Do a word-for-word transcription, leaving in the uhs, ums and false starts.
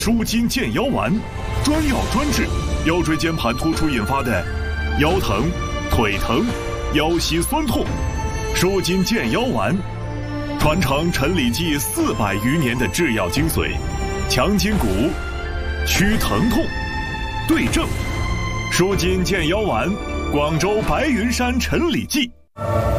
舒筋健腰丸，专药专治腰椎间盘突出引发的腰疼、腿疼、腰膝酸痛。舒筋健腰丸，传承陈李济四百余年的制药精髓，强筋骨，祛疼痛，对症。舒筋健腰丸，广州白云山陈李济。